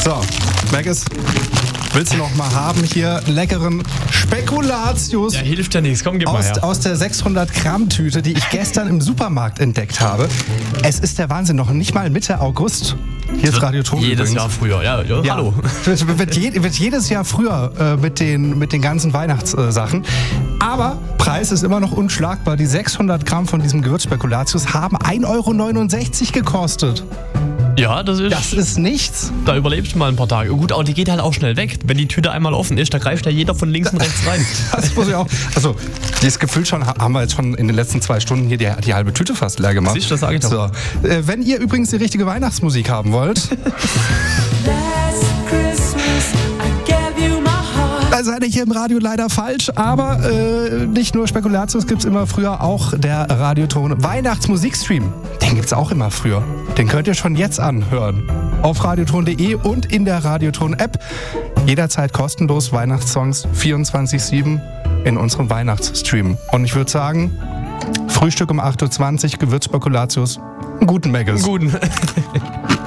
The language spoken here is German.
So, Maggis, willst du noch mal haben hier leckeren Spekulatius? Ja, hilft ja nichts. Komm, gib mal her. Aus der 600-Gramm-Tüte, die ich gestern im Supermarkt entdeckt habe. Es ist der Wahnsinn, noch nicht mal Mitte August. Hier ist Radioton Jedes übrigens. Jahr früher, ja. Hallo. Wird jedes Jahr früher mit den ganzen Weihnachtssachen. Aber Preis ist immer noch unschlagbar. Die 600 Gramm von diesem Gewürzspekulatius haben 1,69 € gekostet. Ja, das ist nichts. Da überlebst du mal ein paar Tage. Gut, aber die geht halt auch schnell weg. Wenn die Tüte einmal offen ist, da greift ja jeder von links und rechts rein. Das muss ich auch. Also, dieses Gefühl haben wir jetzt schon in den letzten 2 Stunden hier die halbe Tüte fast leer gemacht. Siehst du, das sage ich doch. So. Wenn ihr übrigens die richtige Weihnachtsmusik haben wollt, da seid ihr hier im Radio leider falsch, aber nicht nur Spekulatius gibt's immer früher, auch der Radioton Weihnachtsmusikstream. Den gibt's auch immer früher. Den könnt ihr schon jetzt anhören. Auf radioton.de und in der Radioton-App. Jederzeit kostenlos Weihnachtssongs 24/7 in unserem Weihnachtsstream. Und ich würde sagen, Frühstück um 8:20 Uhr, Gewürzspekulatius, einen guten Maggis. Guten.